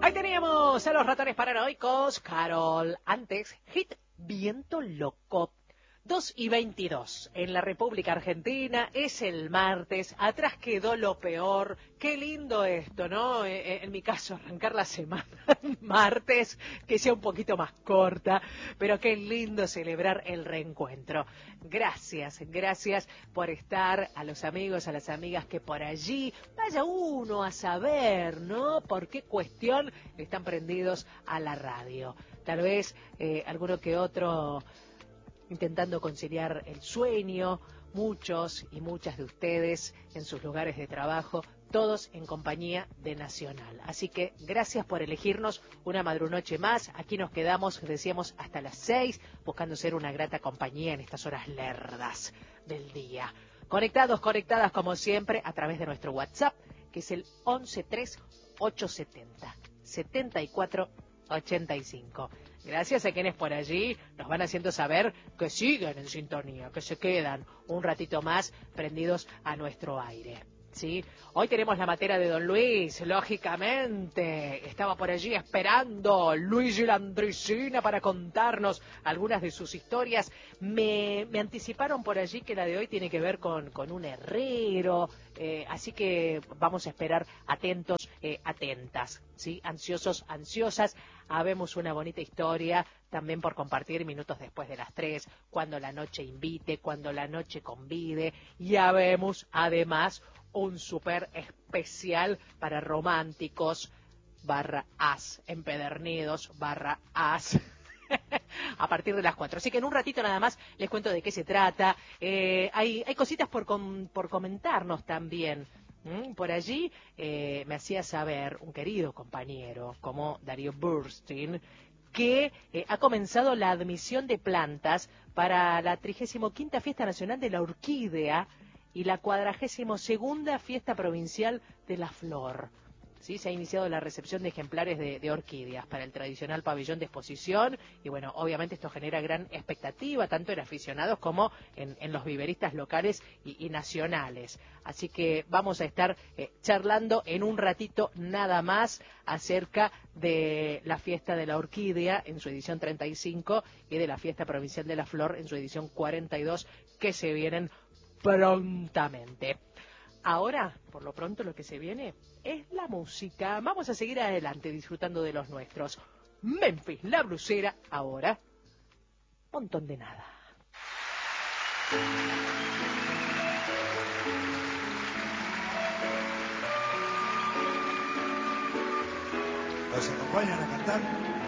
Ahí teníamos a los ratones paranoicos, Carol. Antes, Hit Viento Loco. 2:22 en la República Argentina, es el martes, atrás quedó lo peor. Qué lindo esto, ¿no? En mi caso, arrancar la semana martes, que sea un poquito más corta, pero qué lindo celebrar el reencuentro. Gracias por estar, a los amigos, a las amigas que por allí, vaya uno a saber, ¿no? Por qué cuestión están prendidos a la radio. Tal vez alguno que otro intentando conciliar el sueño, muchos y muchas de ustedes en sus lugares de trabajo, todos en compañía de Nacional. Así que gracias por elegirnos una madrunoche más. Aquí nos quedamos, decíamos, hasta las 6, buscando ser una grata compañía en estas horas lerdas del día. Conectados, conectadas como siempre a través de nuestro WhatsApp, que es el 113870 7485. Gracias a quienes por allí nos van haciendo saber que siguen en sintonía, que se quedan un ratito más prendidos a nuestro aire. ¿Sí? Hoy tenemos la materia de Don Luis, lógicamente. Estaba por allí esperando Luigi Landricina para contarnos algunas de sus historias. Me anticiparon por allí que la de hoy tiene que ver con un herrero, así que vamos a esperar atentos, atentas, ¿sí? Ansiosos, ansiosas. Habemos una bonita historia también por compartir minutos después de las 3, cuando la noche invite, cuando la noche convide. Y habemos además un súper especial para románticos /as, empedernidos /as a partir de las 4. Así que en un ratito nada más les cuento de qué se trata. Hay cositas por comentarnos también. Por allí me hacía saber un querido compañero como Darío Burstein que ha comenzado la admisión de plantas para la 35ª Fiesta Nacional de la Orquídea y la 42ª Fiesta Provincial de la Flor. ¿Sí? Se ha iniciado la recepción de ejemplares de orquídeas para el tradicional pabellón de exposición y bueno, obviamente esto genera gran expectativa tanto en aficionados como en los viveristas locales y nacionales. Así que vamos a estar charlando en un ratito nada más acerca de la fiesta de la orquídea en su edición 35 y de la fiesta provincial de la flor en su edición 42 que se vienen prontamente. Ahora, por lo pronto, lo que se viene es la música. Vamos a seguir adelante disfrutando de los nuestros. Memphis, la blusera, ahora, montón de nada. ¿Nos acompañan a cantar?